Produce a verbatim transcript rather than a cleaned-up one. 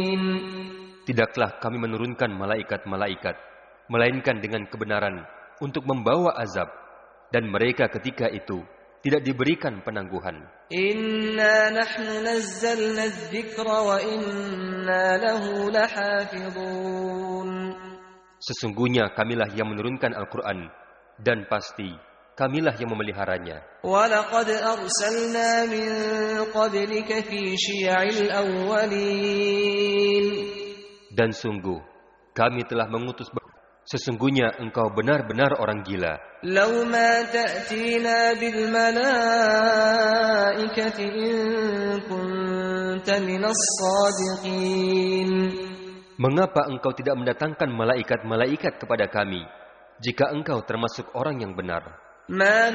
Tidaklah kami menurunkan malaikat-malaikat, melainkan dengan kebenaran untuk membawa azab, dan mereka ketika itu tidak diberikan penangguhan. Inna nahnu nazzalna adh-dhikra wa inna lahu lahafidhun. Sesungguhnya kamilah yang menurunkan Al-Quran, dan pasti kamilah yang memeliharanya. Wa laqad arsalna min qablika fi syi'il awwalin. Dan sungguh kami telah mengutus, sesungguhnya engkau benar-benar orang gila. Law ma ta'tina bil malaikati in kunta minas sadiqin. Mengapa engkau tidak mendatangkan malaikat-malaikat kepada kami jika engkau termasuk orang yang benar?